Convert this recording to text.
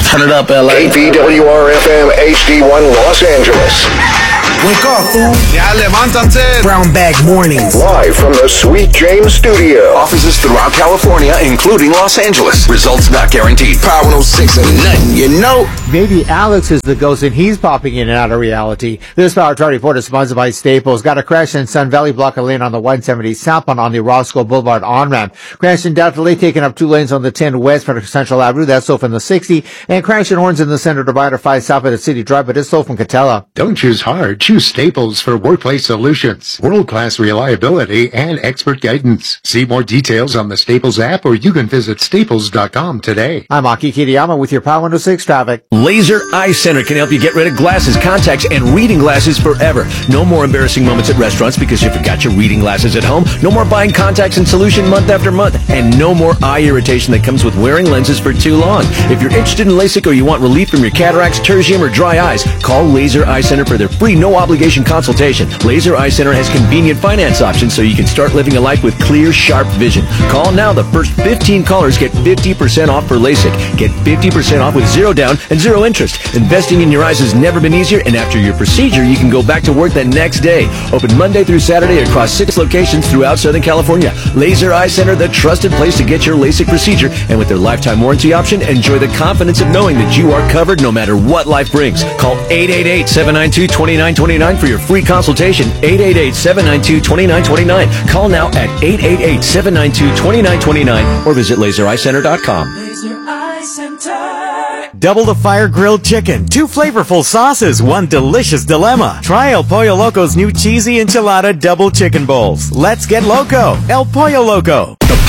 Turn it up, LA. KPWR-FM HD1 Los Angeles. Wake up, fool. Ya levántanse. Brown Bag Mornings. Live from the Sweet James Studio. Offices throughout California, including Los Angeles. Results not guaranteed. Power 106 and nothing, you know. Maybe Alex is the ghost and he's popping in and out of reality. This Power Chart Report is sponsored by Staples. Got a crash in Sun Valley, block a lane on the 170 southbound on the Roscoe Boulevard on-ramp. Crash in Delta Lake, taking up 2 lanes on the 10 west from Central Avenue. That's so from the 60. And crash in Horns in the center divider 5 south of the City Drive, but it's so from Catella. Don't choose hard. Choose Staples for workplace solutions. World-class reliability and expert guidance. See more details on the Staples app, or you can visit staples.com today. I'm Aki Kiriyama with your Power 106 traffic. Laser Eye Center can help you get rid of glasses, contacts, and reading glasses forever. No more embarrassing moments at restaurants because you forgot your reading glasses at home. No more buying contacts and solution month after month. And no more eye irritation that comes with wearing lenses for too long. If you're interested in LASIK or you want relief from your cataracts, tertium, or dry eyes, call Laser Eye Center for their free no-obligation consultation. Laser Eye Center has convenient finance options so you can start living a life with clear, sharp vision. Call now. The first 15 callers get 50% off for LASIK. Get 50% off with zero down and zero interest. Investing in your eyes has never been easier, and after your procedure, you can go back to work the next day. Open Monday through Saturday across 6 locations throughout Southern California. Laser Eye Center, the trusted place to get your LASIK procedure, and with their lifetime warranty option, enjoy the confidence of knowing that you are covered no matter what life brings. Call 888-792-2929 for your free consultation. 888-792-2929. Call now at 888-792-2929 or visit lasereyecenter.com. Laser Eye Center. Double the Fire Grilled Chicken, 2 flavorful sauces, 1 delicious dilemma. Try El Pollo Loco's new cheesy enchilada double chicken bowls. Let's get loco. El Pollo Loco. The